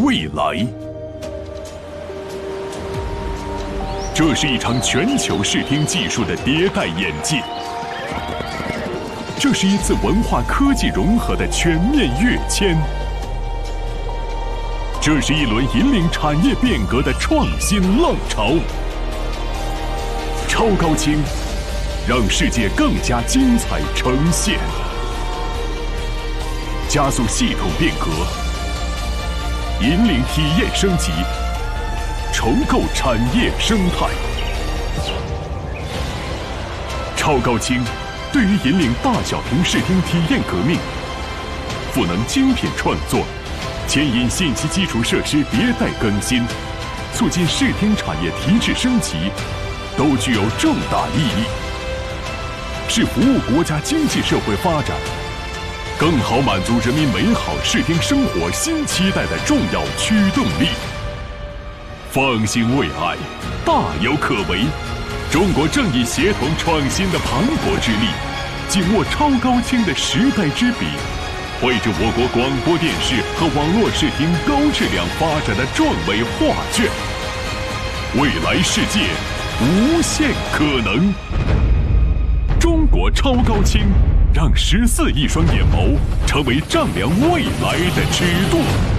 未来。这是一场全球视听技术的迭代演进，这是一次文化科技融合的全面跃迁，这是一轮引领产业变革的创新浪潮。超高清，让世界更加精彩呈现，加速系统变革，引领体验升级，重构产业生态。超高清对于引领大小屏视听体验革命，赋能精品创作，牵引信息基础设施迭代更新，促进视听产业提质升级，都具有重大意义，是服务国家经济社会发展，更好满足人民美好视听生活新期待的重要驱动力。放心未来，大有可为。中国正以协同创新的磅礴之力，紧握超高清的时代之笔，绘制我国广播电视和网络视听高质量发展的壮美画卷。未来世界无限可能。中国超高清，让14亿双眼眸成为丈量未来的尺度。